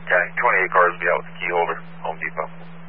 Okay, 28 cars will be out with the key holder, Home Depot.